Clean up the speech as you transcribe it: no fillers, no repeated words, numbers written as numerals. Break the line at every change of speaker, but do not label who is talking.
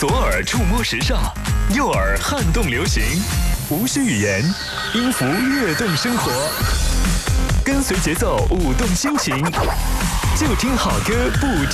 左耳触摸时尚，右耳撼动流行，无需语言，音符跃动生活，跟随节奏舞动心情，就听好歌不听。